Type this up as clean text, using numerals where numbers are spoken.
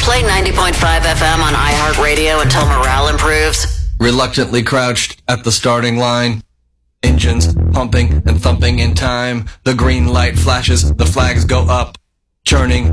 Play 90.5 FM on iHeartRadio until morale improves. Reluctantly crouched at the starting line. Engines pumping and thumping in time. The green light flashes, the flags go up. Churning